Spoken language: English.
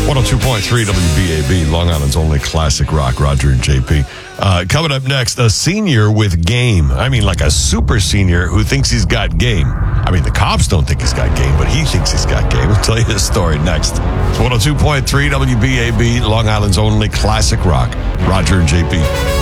102.3 WBAB, Long Island's only classic rock, Roger and JP. Coming up next, a senior with game. I mean, like a super senior who thinks he's got game. I mean, the cops don't think he's got game, but he thinks he's got game. We'll tell you his story next. 102.3 WBAB, Long Island's only classic rock, Roger and JP.